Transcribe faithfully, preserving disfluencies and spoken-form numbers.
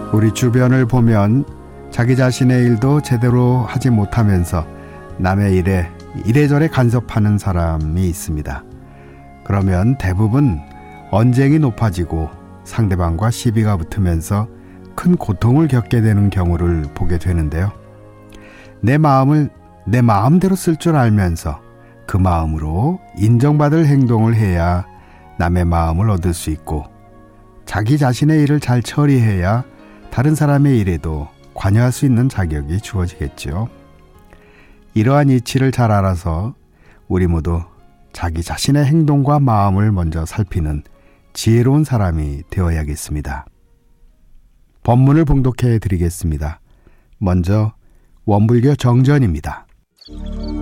우리 주변을 보면 자기 자신의 일도 제대로 하지 못하면서 남의 일에 이래저래 간섭하는 사람이 있습니다. 그러면 대부분 언쟁이 높아지고 상대방과 시비가 붙으면서 큰 고통을 겪게 되는 경우를 보게 되는데요. 내 마음을 내 마음대로 쓸 줄 알면서 그 마음으로 인정받을 행동을 해야 남의 마음을 얻을 수 있고, 자기 자신의 일을 잘 처리해야 다른 사람의 일에도 관여할 수 있는 자격이 주어지겠죠. 이러한 이치를 잘 알아서 우리 모두 자기 자신의 행동과 마음을 먼저 살피는 지혜로운 사람이 되어야겠습니다. 본문을 봉독해 드리겠습니다. 먼저 원불교 정전입니다.